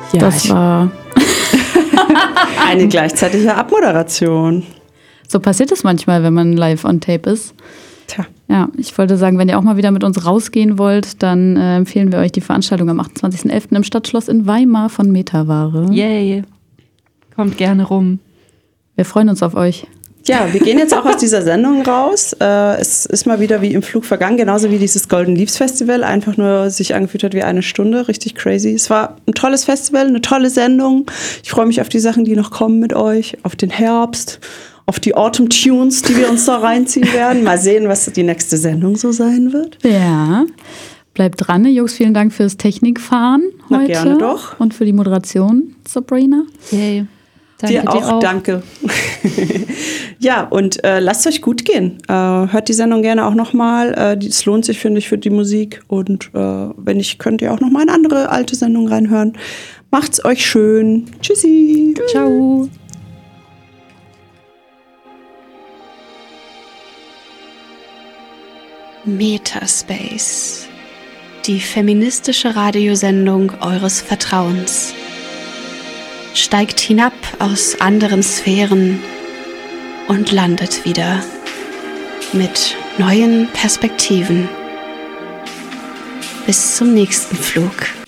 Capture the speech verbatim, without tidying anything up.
Ja, das war eine gleichzeitige Abmoderation. So passiert es manchmal, wenn man live on tape ist. Tja. Ja, ich wollte sagen, wenn ihr auch mal wieder mit uns rausgehen wollt, dann äh, empfehlen wir euch die Veranstaltung am achtundzwanzigsten elften im Stadtschloss in Weimar von Metaware. Yay. Kommt gerne rum. Wir freuen uns auf euch. Ja, wir gehen jetzt auch aus dieser Sendung raus. Äh, es ist mal wieder wie im Flug vergangen, genauso wie dieses Golden Leaves Festival. Einfach nur sich angefühlt hat wie eine Stunde. Richtig crazy. Es war ein tolles Festival, eine tolle Sendung. Ich freue mich auf die Sachen, die noch kommen mit euch. Auf den Herbst, auf die Autumn Tunes, die wir uns da reinziehen werden. Mal sehen, was die nächste Sendung so sein wird. Ja, bleibt dran. Jungs, vielen Dank fürs Technikfahren heute. Na, gerne doch. Und für die Moderation, Sabrina. Yay. Danke dir, auch, dir auch, danke. Ja, und äh, lasst euch gut gehen. Äh, hört die Sendung gerne auch nochmal. Äh, es lohnt sich, finde ich, für die Musik. Und äh, wenn nicht, könnt ihr auch nochmal in andere alte Sendungen reinhören. Macht's euch schön. Tschüssi. Ciao. Metaspace. Die feministische Radiosendung eures Vertrauens. Steigt hinab aus anderen Sphären und landet wieder mit neuen Perspektiven. Bis zum nächsten Flug.